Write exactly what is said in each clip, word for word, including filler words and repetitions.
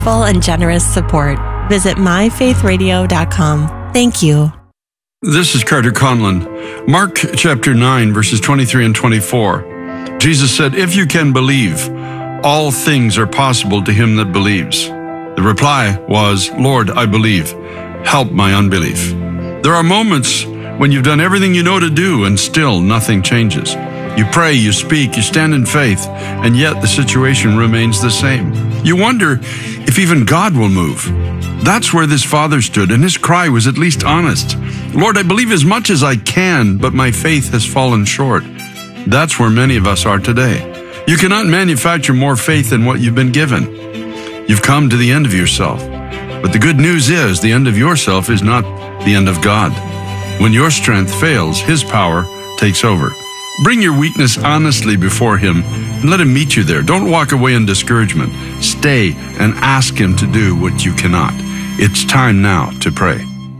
Full and generous support. Visit my faith radio dot com. Thank you. This is Carter Conlon. Mark chapter nine, verses twenty-three and twenty-four. Jesus said, "If you can believe, all things are possible to him that believes." The reply was, "Lord, I believe. Help my unbelief." There are moments when you've done everything you know to do and still nothing changes. You pray, you speak, you stand in faith, and yet the situation remains the same. You wonder if even God will move. That's where this father stood, and his cry was at least honest. "Lord, I believe as much as I can, but my faith has fallen short." That's where many of us are today. You cannot manufacture more faith than what you've been given. You've come to the end of yourself. But the good news is the end of yourself is not the end of God. When your strength fails, his power takes over. Bring your weakness honestly before him and let him meet you there. Don't walk away in discouragement. Stay and ask him to do what you cannot. It's time now to pray.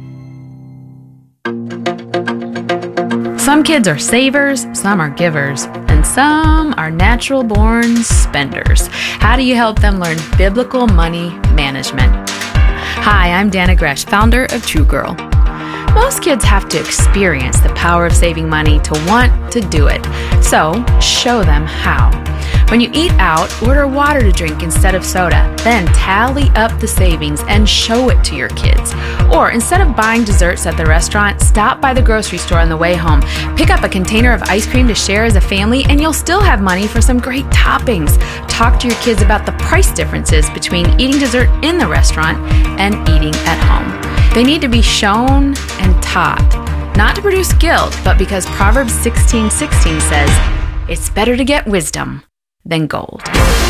Some kids are savers, some are givers, and some are natural-born spenders. How do you help them learn biblical money management? Hi, I'm Dana Gresh, founder of True Girl. Most kids have to experience the power of saving money to want to do it. So, show them how. When you eat out, order water to drink instead of soda. Then tally up the savings and show it to your kids. Or instead of buying desserts at the restaurant, stop by the grocery store on the way home. Pick up a container of ice cream to share as a family, and you'll still have money for some great toppings. Talk to your kids about the price differences between eating dessert in the restaurant and eating at home. They need to be shown and taught, not to produce guilt, but because Proverbs sixteen sixteen says, "It's better to get wisdom than gold."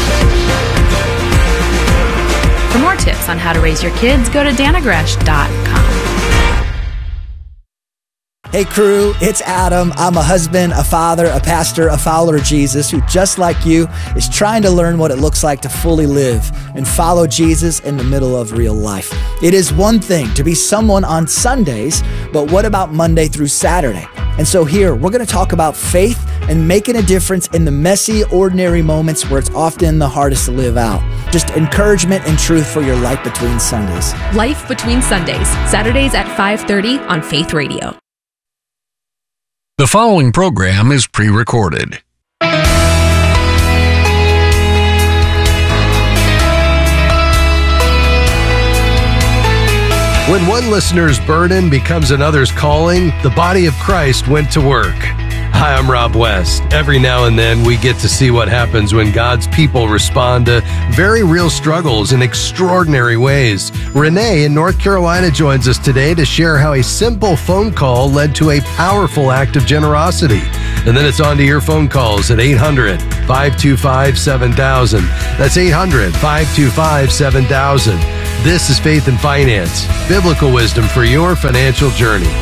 For more tips on how to raise your kids, go to dana gresh dot com. Hey crew, it's Adam. I'm a husband, a father, a pastor, a follower of Jesus who, just like you, is trying to learn what it looks like to fully live and follow Jesus in the middle of real life. It is one thing to be someone on Sundays, but what about Monday through Saturday? And so here, we're going to talk about faith and making a difference in the messy, ordinary moments where it's often the hardest to live out. Just encouragement and truth for your life between Sundays. Life Between Sundays, Saturdays at five thirty on Faith Radio. The following program is pre-recorded. When one listener's burden becomes another's calling, the body of Christ went to work. Hi, I'm Rob West. Every now and then we get to see what happens when God's people respond to very real struggles in extraordinary ways. Renee in North Carolina joins us today to share how a simple phone call led to a powerful act of generosity. And then it's on to your phone calls at eight hundred, five two five, seven thousand. That's eight hundred, five two five, seven thousand. This is Faith and Finance, biblical wisdom for your financial journey.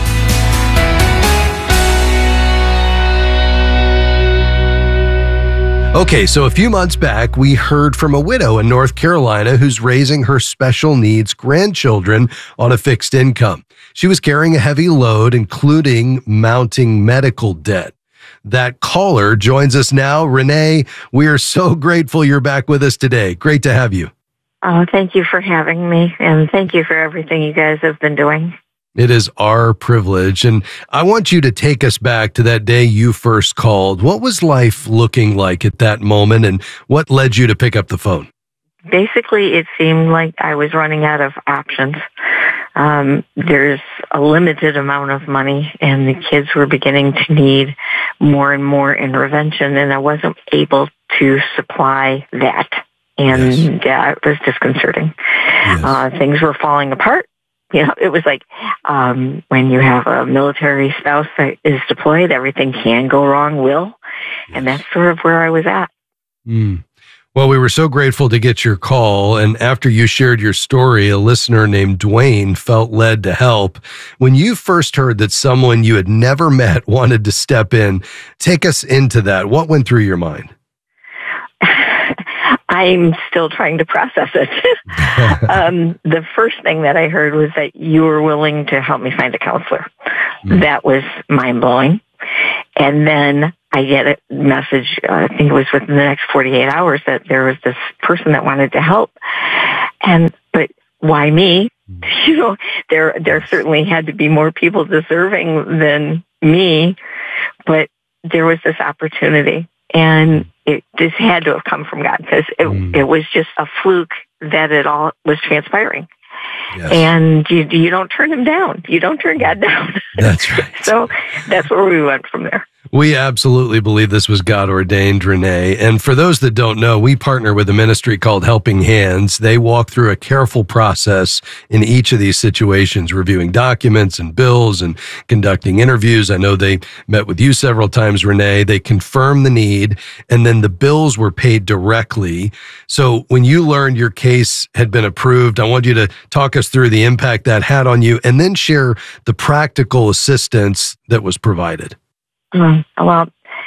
Okay, so a few months back, we heard from a widow in North Carolina who's raising her special needs grandchildren on a fixed income. She was carrying a heavy load, including mounting medical debt. That caller joins us now. Renee, we are so grateful you're back with us today. Great to have you. Oh, thank you for having me, and thank you for everything you guys have been doing. It is our privilege, and I want you to take us back to that day you first called. What was life looking like at that moment, and what led you to pick up the phone? Basically, it seemed like I was running out of options. Um, there's a limited amount of money, and the kids were beginning to need more and more intervention, and I wasn't able to supply that. And yes. yeah, it was disconcerting. Yes. Uh, things were falling apart. You know, it was like um, when you have a military spouse that is deployed, everything can go wrong, will. Yes. And that's sort of where I was at. Mm. Well, we were so grateful to get your call. And after you shared your story, a listener named Dwayne felt led to help. When you first heard that someone you had never met wanted to step in, take us into that. What went through your mind? I'm still trying to process it. um, the first thing that I heard was that you were willing to help me find a counselor. Mm. That was mind-blowing. And then I get a message, uh, I think it was within the next forty-eight hours, that there was this person that wanted to help. And, but why me? You know, there, there certainly had to be more people deserving than me, but there was this opportunity, and it this had to have come from God, because it, mm. it was just a fluke that it all was transpiring. Yes. And you, you don't turn him down. You don't turn God down. That's right. So that's where we went from there. We absolutely believe this was God ordained, Renee. And for those that don't know, we partner with a ministry called Helping Hands. They walk through a careful process in each of these situations, reviewing documents and bills and conducting interviews. I know they met with you several times, Renee. They confirmed the need, and then the bills were paid directly. So when you learned your case had been approved, I want you to talk us through the impact that had on you, and then share the practical assistance that was provided. Mm, well,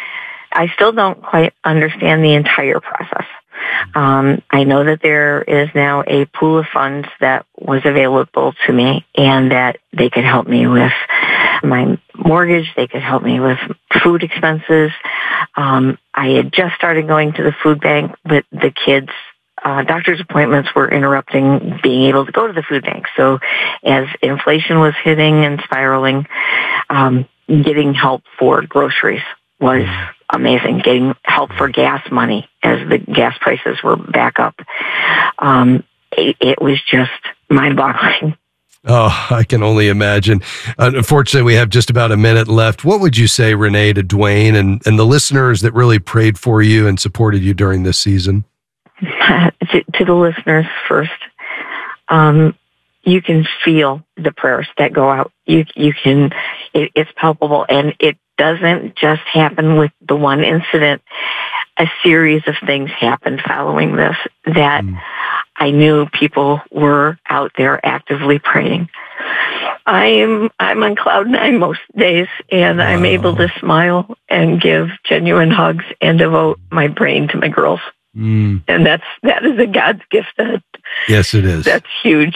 I still don't quite understand the entire process. Um, I know that there is now a pool of funds that was available to me, and that they could help me with my mortgage. They could help me with food expenses. Um, I had just started going to the food bank, but the kids' uh, doctor's appointments were interrupting being able to go to the food bank. So as inflation was hitting and spiraling, um, getting help for groceries was amazing. Getting help for gas money as the gas prices were back up. Um, it, it was just mind-boggling. Oh, I can only imagine. Uh, unfortunately, we have just about a minute left. What would you say, Renee, to Dwayne and, and the listeners that really prayed for you and supported you during this season? to, to the listeners first, um, you can feel the prayers that go out. You you can, it, it's palpable, and it doesn't just happen with the one incident. A series of things happened following this that mm. I knew people were out there actively praying. I am I'm on cloud nine most days, and wow. I'm able to smile and give genuine hugs and devote my brain to my girls. Mm. And that's that is a God's gift. That yes, it is. That's huge.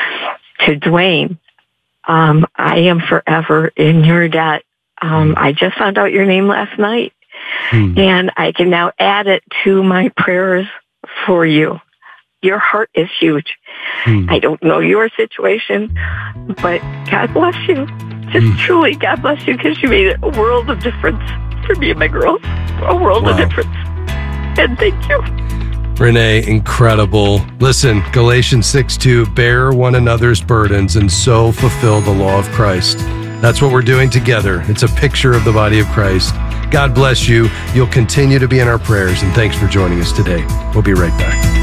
To Dwayne, um, I am forever in your debt. Um, mm. I just found out your name last night, mm. and I can now add it to my prayers for you. Your heart is huge. Mm. I don't know your situation, but God bless you. Just mm. truly, God bless you, because you made a world of difference for me and my girls. A world wow. of difference. And thank you. Renee, incredible. Listen, Galatians six two, bear one another's burdens and so fulfill the law of Christ. That's what we're doing together. It's a picture of the body of Christ. God bless you. You'll continue to be in our prayers, and thanks for joining us today. We'll be right back.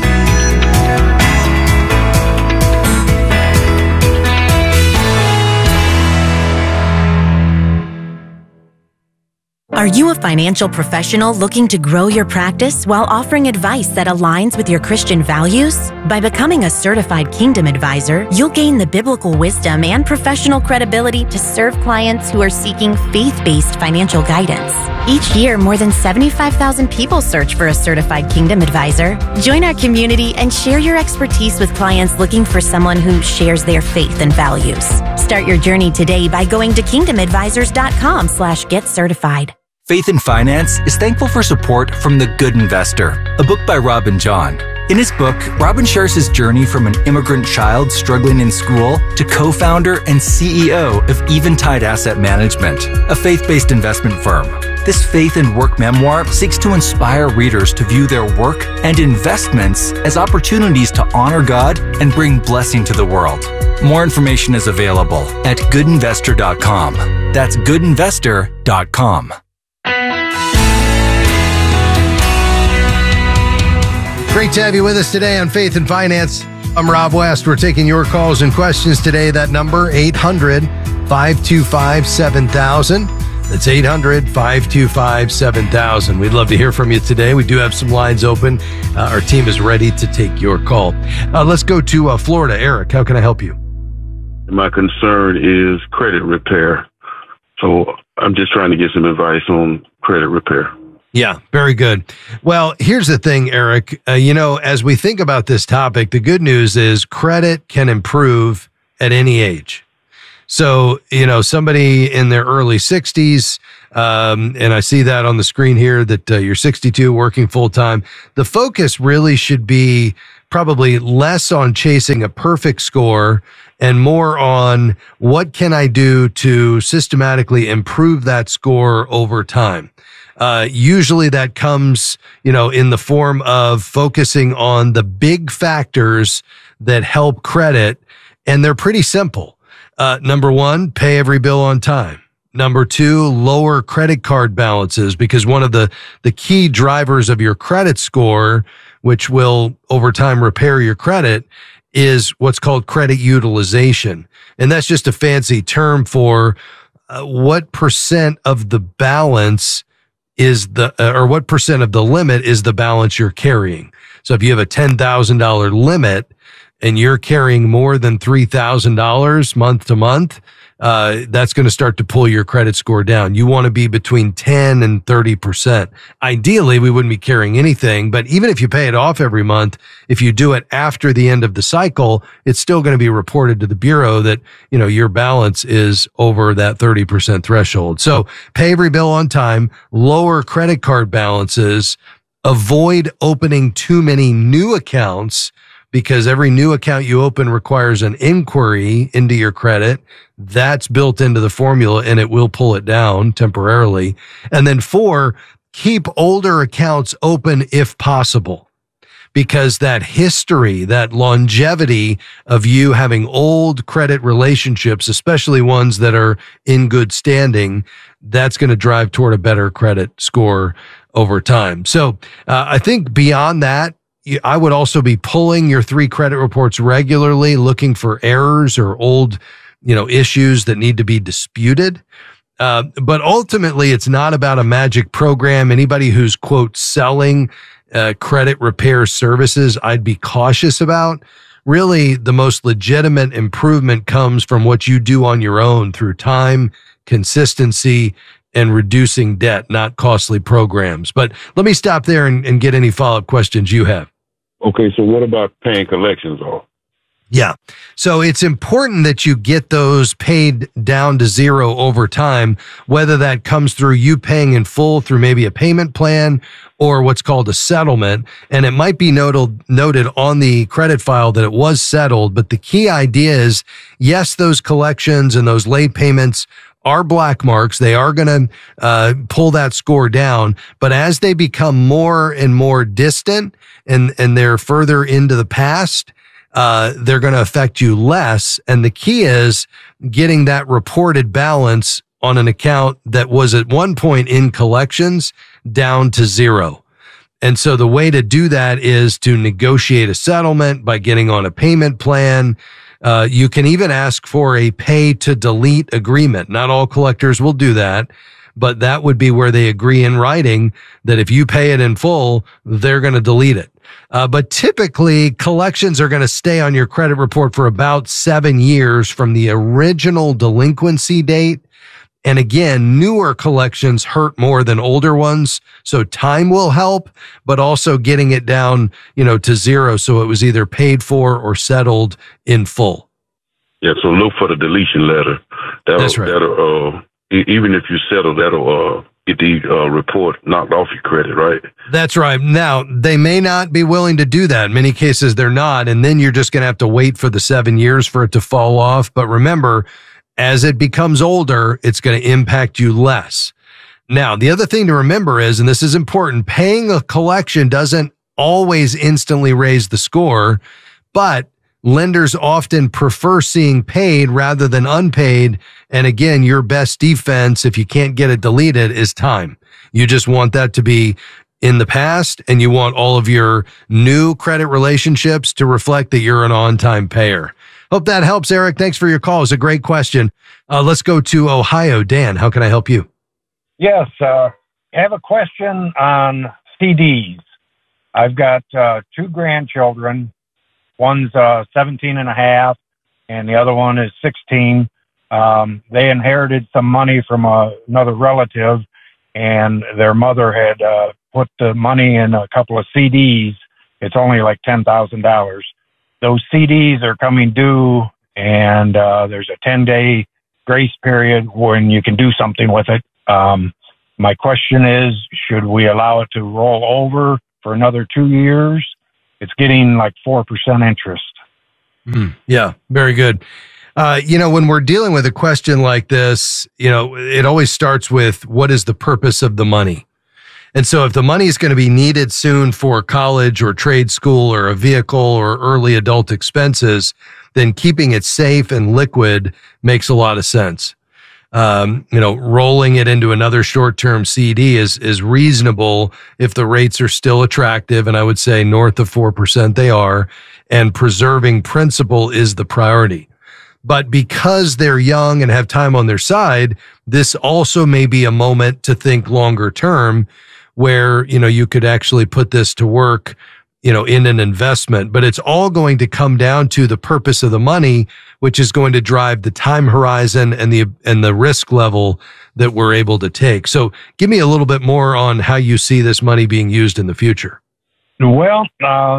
Are you a financial professional looking to grow your practice while offering advice that aligns with your Christian values? By becoming a certified Kingdom Advisor, you'll gain the biblical wisdom and professional credibility to serve clients who are seeking faith-based financial guidance. Each year, more than seventy-five thousand people search for a certified Kingdom Advisor. Join our community and share your expertise with clients looking for someone who shares their faith and values. Start your journey today by going to kingdom advisors dot com slash get certified. Faith in Finance is thankful for support from The Good Investor, a book by Robin John. In his book, Robin shares his journey from an immigrant child struggling in school to co-founder and C E O of Eventide Asset Management, a faith-based investment firm. This faith and work memoir seeks to inspire readers to view their work and investments as opportunities to honor God and bring blessing to the world. More information is available at good investor dot com. That's good investor dot com. Great to have you with us today on Faith and Finance. I'm Rob West. We're taking your calls and questions today. That number, eight hundred, five two five, seven thousand. That's eight hundred, five two five, seven thousand. We'd love to hear from you today. We do have some lines open. Uh, our team is ready to take your call. Uh, let's go to uh, Florida. Eric, how can I help you? My concern is credit repair. So I'm just trying to get some advice on credit repair. Yeah, very good. Well, here's the thing, Eric. Uh, you know, as we think about this topic, the good news is credit can improve at any age. So, you know, somebody in their early sixties, um, and I see that on the screen here that uh, you're sixty-two, working full time. The focus really should be probably less on chasing a perfect score and more on what can I do to systematically improve that score over time. Uh, usually that comes, you know, in the form of focusing on the big factors that help credit, and they're pretty simple. Uh, number one, pay every bill on time. Number two, lower credit card balances, because one of the, the key drivers of your credit score, which will over time repair your credit, is what's called credit utilization. And that's just a fancy term for uh, what percent of the balance is the, uh, or what percent of the limit is the balance you're carrying. So if you have a ten thousand dollars limit and you're carrying more than three thousand dollars month to month, uh, that's going to start to pull your credit score down. You want to be between ten and thirty percent. Ideally, we wouldn't be carrying anything, but even if you pay it off every month, if you do it after the end of the cycle, it's still going to be reported to the Bureau that, you know, your balance is over that thirty percent threshold. So pay every bill on time, lower credit card balances, avoid opening too many new accounts, because every new account you open requires an inquiry into your credit. That's built into the formula and it will pull it down temporarily. And then four, keep older accounts open if possible, because that history, that longevity of you having old credit relationships, especially ones that are in good standing, that's going to drive toward a better credit score over time. So uh, I think beyond that, I would also be pulling your three credit reports regularly, looking for errors or old, you know, issues that need to be disputed. Uh, but ultimately, it's not about a magic program. Anybody who's, quote, selling uh, credit repair services, I'd be cautious about. Really, the most legitimate improvement comes from what you do on your own through time, consistency, and reducing debt, not costly programs. But let me stop there and, and get any follow-up questions you have. Okay, so what about paying collections off? Yeah. So it's important that you get those paid down to zero over time, whether that comes through you paying in full through maybe a payment plan or what's called a settlement. And it might be noted, noted on the credit file that it was settled. But the key idea is, yes, those collections and those late payments are black marks. They are going to uh, pull that score down. But as they become more and more distant and, and they're further into the past, uh, they're going to affect you less. And the key is getting that reported balance on an account that was at one point in collections down to zero. And so the way to do that is to negotiate a settlement by getting on a payment plan. Uh, you can even ask for a pay to delete agreement. Not all collectors will do that, but that would be where they agree in writing that if you pay it in full, they're going to delete it. Uh, but typically, collections are going to stay on your credit report for about seven years from the original delinquency date. And again, newer collections hurt more than older ones. So time will help, but also getting it down, you know, to zero. So it was either paid for or settled in full. Yeah. So look for the deletion letter. That'll, That's right. That'll, uh, e- even if you settle, that'll, uh, get the uh, report knocked off your credit, right? That's right. Now, they may not be willing to do that. In many cases, they're not. And then you're just going to have to wait for the seven years for it to fall off. But remember, as it becomes older, it's going to impact you less. Now, the other thing to remember is, and this is important, paying a collection doesn't always instantly raise the score, but lenders often prefer seeing paid rather than unpaid. And again, your best defense, if you can't get it deleted, is time. You just want that to be in the past, and you want all of your new credit relationships to reflect that you're an on-time payer. Hope that helps, Eric. Thanks for your call. It's a great question. Uh, let's go to Ohio. Dan, how can I help you? Yes, uh, I have a question on C Ds. I've got uh, two grandchildren. One's uh, seventeen and a half, and the other one is sixteen. Um, they inherited some money from uh, another relative, and their mother had uh, put the money in a couple of C Ds. It's only like ten thousand dollars. Those C Ds are coming due, and uh, there's a ten-day grace period when you can do something with it. Um, my question is, should we allow it to roll over for another two years? it's getting like four percent interest. Mm, yeah, very good. Uh, you know, when we're dealing with a question like this, you know, it always starts with what is the purpose of the money? And so if the money is going to be needed soon for college or trade school or a vehicle or early adult expenses, then keeping it safe and liquid makes a lot of sense. Um, you know, rolling it into another short-term C D is, is reasonable if the rates are still attractive. And I would say north of four percent they are, and preserving principal is the priority. But because they're young and have time on their side, this also may be a moment to think longer term where, you know, you could actually put this to work, you know, in an investment. But it's all going to come down to the purpose of the money, which is going to drive the time horizon and the and the risk level that we're able to take. So give me a little bit more on how you see this money being used in the future. Well, uh,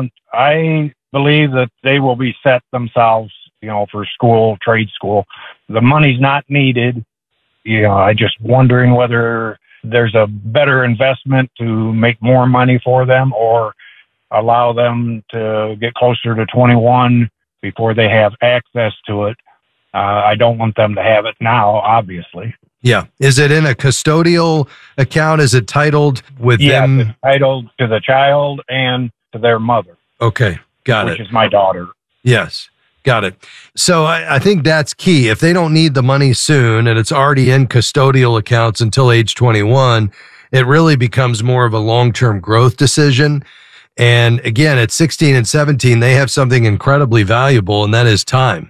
I believe that they will be set themselves, you know, for school, trade school. The money's not needed. You know, I just wondering whether there's a better investment to make more money for them or allow them to get closer to twenty-one before they have access to it. Uh, I don't want them to have it now, obviously. Yeah. Is it in a custodial account? Is it titled with yeah, them? It's titled to the child and to their mother. Okay. Got which it. Which is my daughter. Yes. Got it. So I, I think that's key. If they don't need the money soon and it's already in custodial accounts until age twenty-one, it really becomes more of a long-term growth decision. And again, at sixteen and seventeen, they have something incredibly valuable, and that is time.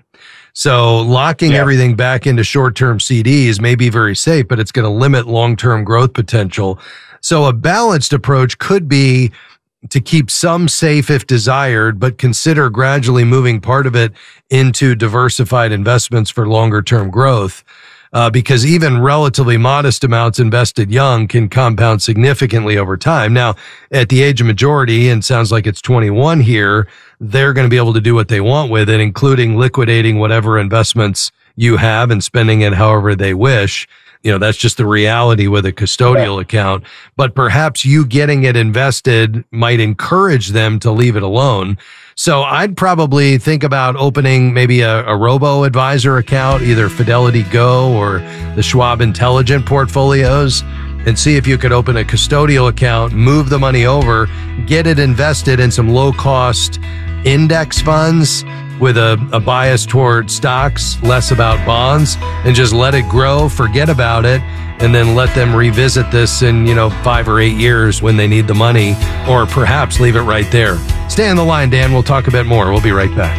So locking yeah. everything back into short-term C Ds may be very safe, but it's going to limit long-term growth potential. So a balanced approach could be to keep some safe if desired, but consider gradually moving part of it into diversified investments for longer term growth. Uh, because even relatively modest amounts invested young can compound significantly over time. Now, at the age of majority, and sounds like it's twenty-one here, they're going to be able to do what they want with it, including liquidating whatever investments you have and spending it however they wish. You know, that's just the reality with a custodial yeah. account. But perhaps you getting it invested might encourage them to leave it alone. So I'd probably think about opening maybe a, a robo-advisor account, either Fidelity Go or the Schwab Intelligent portfolios, and see if you could open a custodial account, move the money over, get it invested in some low-cost index funds with a, a bias toward stocks, less about bonds, and just let it grow, forget about it, and then let them revisit this in, you know, five or eight years when they need the money, or perhaps leave it right there. Stay on the line, Dan. We'll talk a bit more. We'll be right back.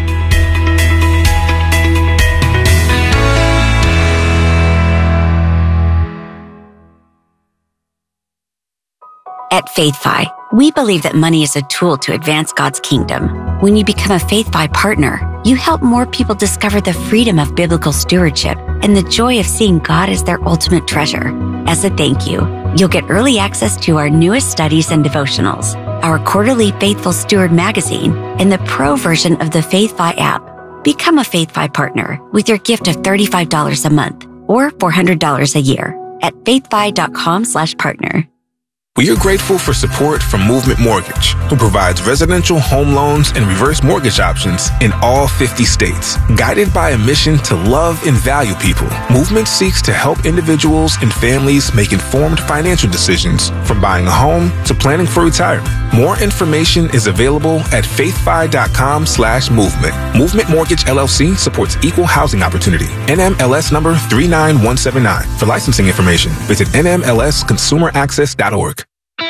At FaithFi, we believe that money is a tool to advance God's kingdom. When you become a FaithFi partner, you help more people discover the freedom of biblical stewardship and the joy of seeing God as their ultimate treasure. As a thank you, you'll get early access to our newest studies and devotionals, our quarterly Faithful Steward magazine, and the pro version of the FaithFi app. Become a FaithFi partner with your gift of thirty-five dollars a month or four hundred dollars a year at faithfi.com slash partner. We are grateful for support from Movement Mortgage, who provides residential home loans and reverse mortgage options in all fifty states. Guided by a mission to love and value people, Movement seeks to help individuals and families make informed financial decisions, from buying a home to planning for retirement. More information is available at faithfi.com slash movement. Movement Mortgage L L C supports equal housing opportunity. N M L S number three nine one seven nine. For licensing information, visit N M L S consumer access dot org.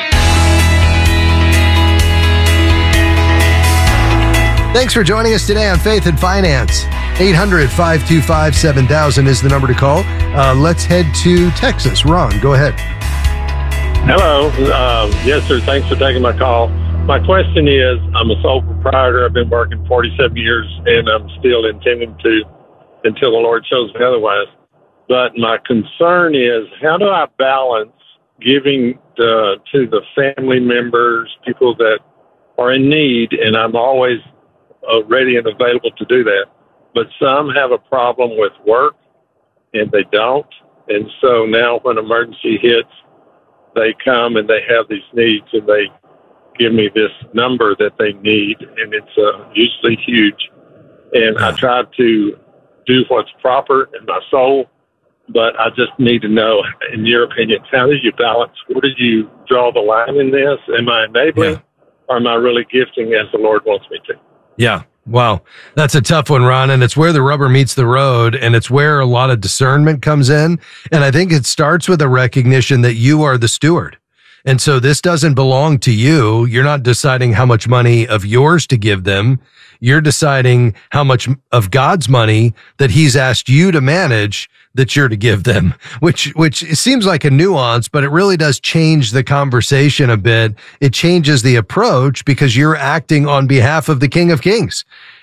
Thanks for joining us today on Faith and Finance. eight hundred, five two five, seven thousand is the number to call. Uh, let's head to Texas. Ron, go ahead. Hello. Uh, yes, sir. Thanks for taking my call. My question is, I'm a sole proprietor. I've been working forty-seven years, and I'm still intending to until the Lord shows me otherwise. But my concern is, how do I balance giving the, to the family members, people that are in need, and I'm always uh, ready and available to do that. But some have a problem with work, and they don't. And so now when emergency hits, they come and they have these needs, and they give me this number that they need, and it's uh, usually huge. And I try to do what's proper in my soul, but I just need to know, in your opinion, how do you balance? Where do you draw the line in this? Am I enabling, yeah. or am I really gifting as the Lord wants me to? Yeah. Wow. That's a tough one, Ron. And it's where the rubber meets the road, and it's where a lot of discernment comes in. And I think it starts with a recognition that you are the steward. And so this doesn't belong to you. You're not deciding how much money of yours to give them. You're deciding how much of God's money that he's asked you to manage that you're to give them, which, which seems like a nuance, but it really does change the conversation a bit. It changes the approach because you're acting on behalf of the King of Kings.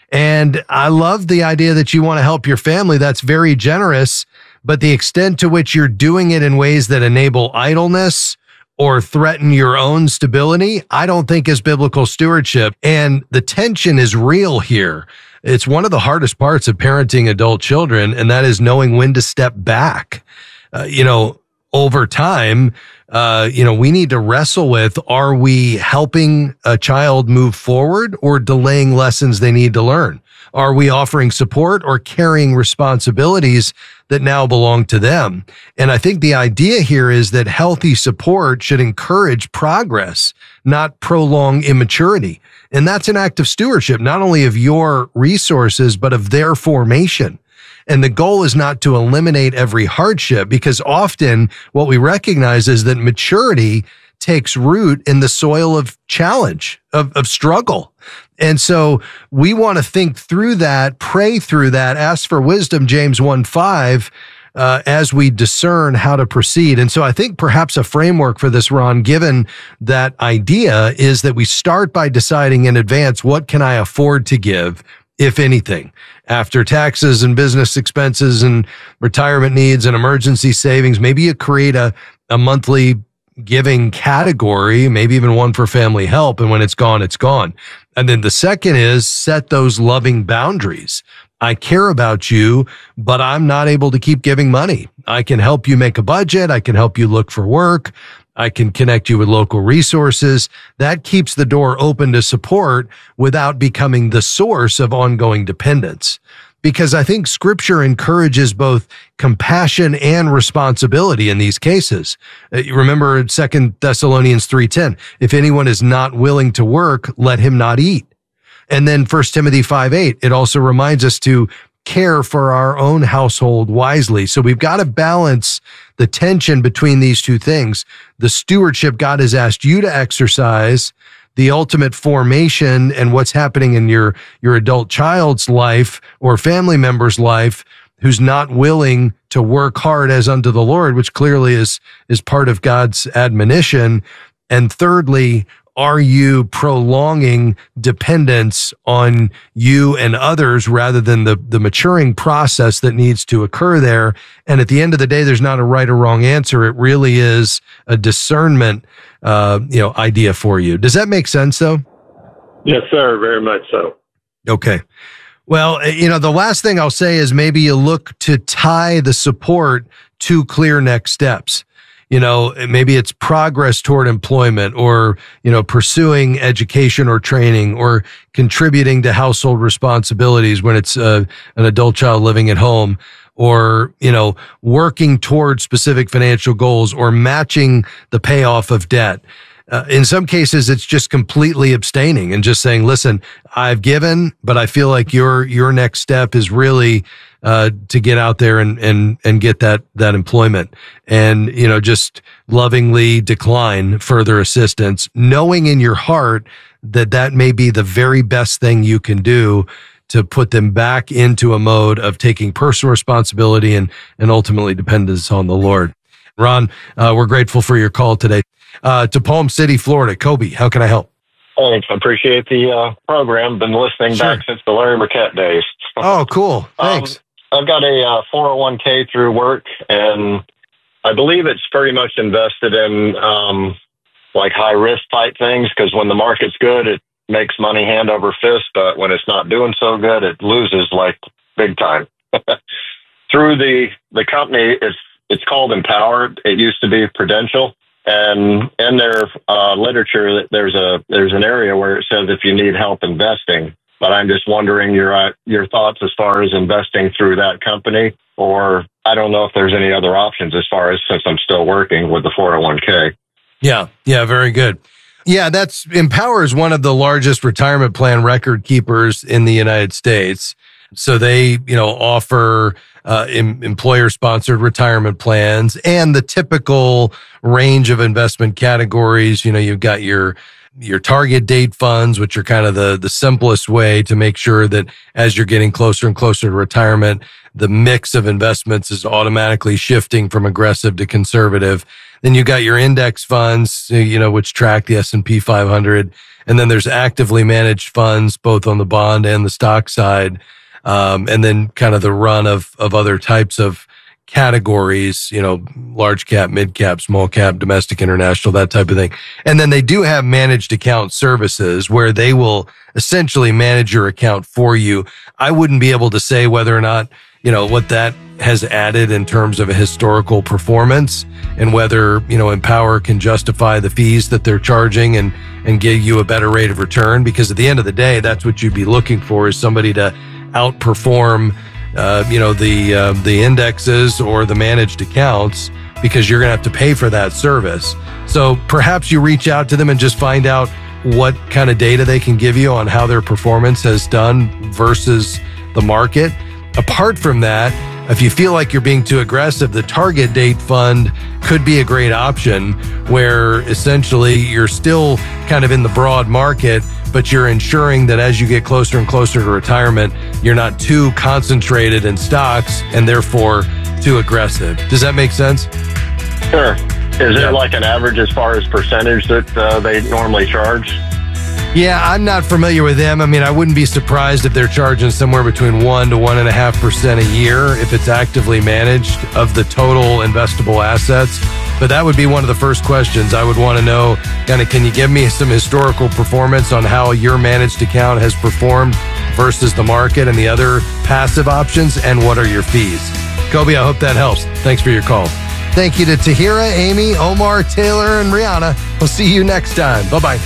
And I love the idea that you want to help your family. That's very generous, but the extent to which you're doing it in ways that enable idleness or threaten your own stability, I don't think is biblical stewardship. And the tension is real here. It's one of the hardest parts of parenting adult children, and that is knowing when to step back. Uh, you know, over time, uh, you know, we need to wrestle with, are we helping a child move forward or delaying lessons they need to learn? Are we offering support or carrying responsibilities that now belong to them? And I think the idea here is that healthy support should encourage progress, not prolong immaturity. And that's an act of stewardship, not only of your resources, but of their formation. And the goal is not to eliminate every hardship, because often what we recognize is that maturity takes root in the soil of challenge, of, of struggle. And so we want to think through that, pray through that, ask for wisdom, James one five, uh, as we discern how to proceed. And so I think perhaps a framework for this, Ron, given that idea, is that we start by deciding in advance, what can I afford to give, if anything, after taxes and business expenses and retirement needs and emergency savings. Maybe you create a, a monthly giving category, maybe even one for family help. And when it's gone, it's gone. And then the second is set those loving boundaries. I care about you, but I'm not able to keep giving money. I can help you make a budget. I can help you look for work. I can connect you with local resources. That keeps the door open to support without becoming the source of ongoing dependence. Because I think Scripture encourages both compassion and responsibility in these cases. Uh, you remember Second Thessalonians three ten, if anyone is not willing to work, let him not eat. And then First Timothy five eight, it also reminds us to care for our own household wisely. So we've got to balance the tension between these two things. The stewardship God has asked you to exercise, the ultimate formation and what's happening in your, your adult child's life or family member's life who's not willing to work hard as unto the Lord, which clearly is, is part of God's admonition. And thirdly, are you prolonging dependence on you and others rather than the, the maturing process that needs to occur there? And at the end of the day, there's not a right or wrong answer. It really is a discernment, uh, you know, idea for you. Does that make sense though? Yes, sir. Very much so. Okay. Well, you know, the last thing I'll say is maybe you look to tie the support to clear next steps. You know, maybe it's progress toward employment, or, you know, pursuing education or training, or contributing to household responsibilities when it's uh, an adult child living at home, or, you know, working toward specific financial goals, or matching the payoff of debt. Uh, in some cases, it's just completely abstaining and just saying, listen, I've given, but I feel like your, your next step is really, uh, to get out there and, and, and get that, that employment, and, you know, just lovingly decline further assistance, knowing in your heart that that may be the very best thing you can do to put them back into a mode of taking personal responsibility and, and ultimately dependence on the Lord. Ron, uh, we're grateful for your call today. Uh, to Palm City, Florida. Kobe, how can I help? Thanks. I appreciate the uh, program. Been listening Sure. back since the Larry Burkett days. Oh, cool. Thanks. Um, I've got a uh, four oh one k through work, and I believe it's pretty much invested in um, like high risk type things, because when the market's good, it makes money hand over fist, but when it's not doing so good, it loses like big time. Through the, the company, it's it's called Empowered. It used to be Prudential. And in their uh, literature, there's a there's an area where it says if you need help investing. But I'm just wondering your uh, your thoughts as far as investing through that company, or I don't know if there's any other options as far as since I'm still working with the four oh one k. Yeah, yeah, very good. Yeah, that's Empower is one of the largest retirement plan record keepers in the United States. So they, you know, offer uh, em- employer-sponsored retirement plans and the typical range of investment categories. You know, you've got your your target date funds, which are kind of the the simplest way to make sure that as you're getting closer and closer to retirement, the mix of investments is automatically shifting from aggressive to conservative. Then you got your index funds, you know, which track the S and P five hundred. And then there's actively managed funds, both on the bond and the stock side. Um, and then kind of the run of, of other types of categories, you know, large cap, mid cap, small cap, domestic, international, that type of thing. And then they do have managed account services where they will essentially manage your account for you. I wouldn't be able to say whether or not, you know, what that has added in terms of a historical performance and whether, you know, Empower can justify the fees that they're charging and, and give you a better rate of return. Because at the end of the day, that's what you'd be looking for, is somebody to outperform, uh, you know, the, uh, the indexes or the managed accounts, because you're going to have to pay for that service. So perhaps you reach out to them and just find out what kind of data they can give you on how their performance has done versus the market. Apart from that, if you feel like you're being too aggressive, the target date fund could be a great option, where essentially you're still kind of in the broad market, but you're ensuring that as you get closer and closer to retirement, you're not too concentrated in stocks and therefore too aggressive. Does that make sense? Sure. Is there like an average as far as percentage that uh, they normally charge? Yeah, I'm not familiar with them. I mean, I wouldn't be surprised if they're charging somewhere between one to one and a half percent a year if it's actively managed of the total investable assets. But that would be one of the first questions I would want to know. Kind of, can you give me some historical performance on how your managed account has performed versus the market and the other passive options, and what are your fees? Kobe, I hope that helps. Thanks for your call. Thank you to Tahira, Amy, Omar, Taylor, and Rihanna. We'll see you next time. Bye-bye.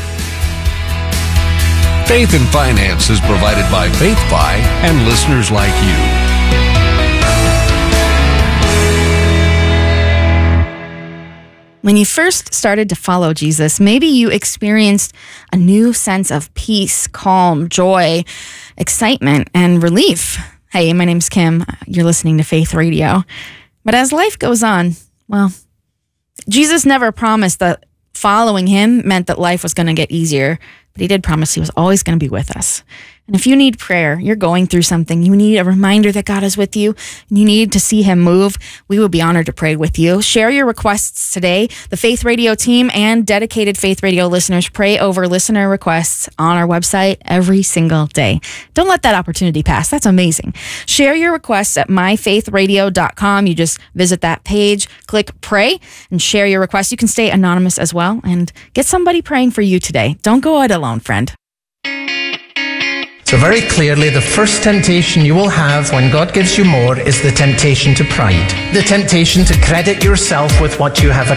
Faith and Finance is provided by FaithFi and listeners like you. When you first started to follow Jesus, maybe you experienced a new sense of peace, calm, joy, excitement, and relief. Hey, my name's Kim. You're listening to Faith Radio. But as life goes on, well, Jesus never promised that following him meant that life was going to get easier, but he did promise he was always going to be with us. And if you need prayer, you're going through something, you need a reminder that God is with you, and you need to see him move, we would be honored to pray with you. Share your requests today. The Faith Radio team and dedicated Faith Radio listeners pray over listener requests on our website every single day. Don't let that opportunity pass. That's amazing. Share your requests at my faith radio dot com. You just visit that page, click pray, and share your requests. You can stay anonymous as well and get somebody praying for you today. Don't go it alone, friend. So very clearly, the first temptation you will have when God gives you more is the temptation to pride. The temptation to credit yourself with what you have